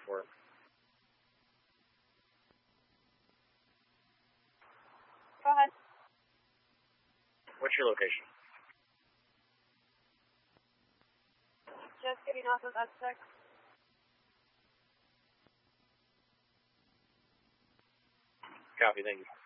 for it. Go ahead. What's your location? Just getting off of S6. Copy, thank you.